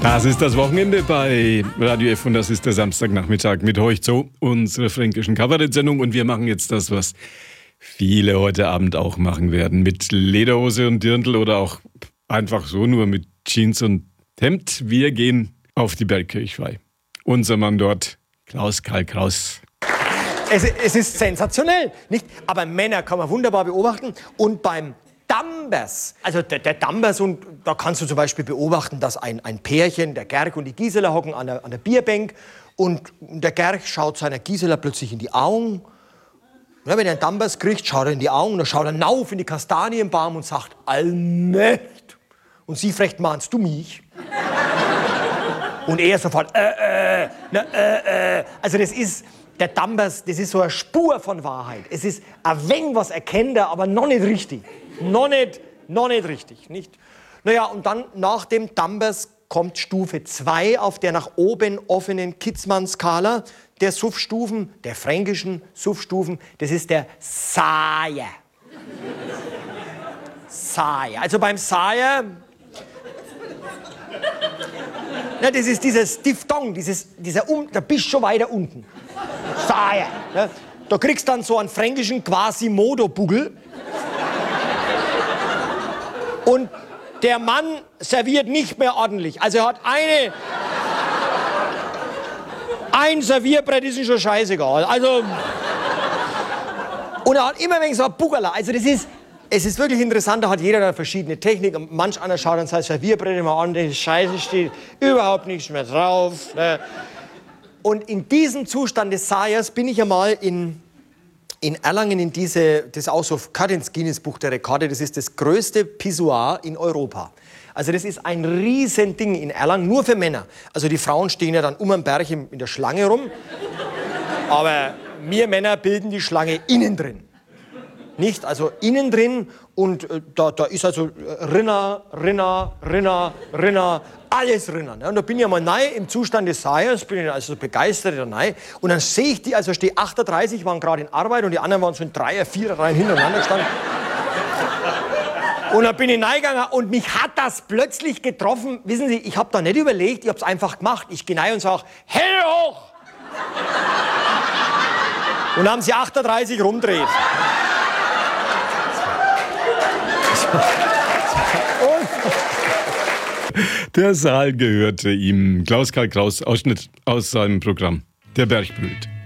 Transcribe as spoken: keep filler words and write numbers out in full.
Das ist das Wochenende bei Radio F und das ist der Samstagnachmittag mit Horch Zo, unserer fränkischen Kabarett-Sendung. Und wir machen jetzt das, was viele heute Abend auch machen werden. Mit Lederhose und Dirndl oder auch einfach so nur mit Jeans und Hemd. Wir gehen auf die Bergkirchweih. Unser Mann dort, Klaus Karl Kraus. Es, es ist sensationell, nicht? Aber Männer kann man wunderbar beobachten. Und beim Dambers, also der, der Dambers, und da kannst du zum Beispiel beobachten, dass ein, ein Pärchen, der Gerg und die Gisela, hocken an der, an der Bierbank und der Gerg schaut seiner Gisela plötzlich in die Augen. Ja, wenn er einen Dambers kriegt, schaut er in die Augen, dann schaut er nauf in die Kastanienbaum und sagt, Allmächt. Und sie fragt, mahnst du mich? Und er sofort, äh, äh, na, äh, äh. Also das ist, der Dambers, das ist so eine Spur von Wahrheit. Es ist ein wenig was erkennt er, aber noch nicht richtig. Noch nicht, noch nicht richtig, nicht? Naja, und dann nach dem Dambers kommt Stufe zwei auf der nach oben offenen Kitzmann-Skala der Suffstufen, der fränkischen Suffstufen. Das ist der Saayer. Saayer. Also beim Saayer, na, das ist dieses Diphthong, dieses, dieser um, da bist du schon weiter unten. Saayer. Ja, da kriegst du dann so einen fränkischen Quasimodo-Buggel. Und der Mann serviert nicht mehr ordentlich. Also er hat eine... Ein Servierbrett ist ihm schon scheißegal. Also... Und er hat immer wegen so ein Buggerler. Also das ist... Es ist wirklich interessant, da hat jeder eine verschiedene Technik. Und manch einer schaut dann sein Servierbrett immer an, die Scheiße steht überhaupt nichts mehr drauf. Ne? Und in diesem Zustand des Saayers bin ich einmal in... in Erlangen in diese, das ist auch so gehört ins Guinness-Buch der Rekorde, das ist das größte Pissoir in Europa. Also das ist ein Riesending in Erlangen, nur für Männer. Also die Frauen stehen ja dann um den Berg in der Schlange rum, aber wir Männer bilden die Schlange innen drin. Nicht, also innen drin und äh, da, da ist also Rinner, Rinner, Rinner, Rinner, alles Rinner. Ne? Und da bin ich einmal neu im Zustand des Saayers, bin ich also begeistert neu. Und dann sehe ich die, also stehe achtunddreißig, waren gerade in Arbeit und die anderen waren so in Dreier, Vierer Reihen hintereinander gestanden. Und dann bin ich reingegangen und mich hat das plötzlich getroffen. Wissen Sie, ich habe da nicht überlegt, ich habe es einfach gemacht. Ich gehe rein und sage, Hände hoch! Und dann haben sie achtunddreißig rumdreht. Der Saal gehörte ihm. Klaus Karl Kraus, Ausschnitt aus seinem Programm Der Berg brüllt.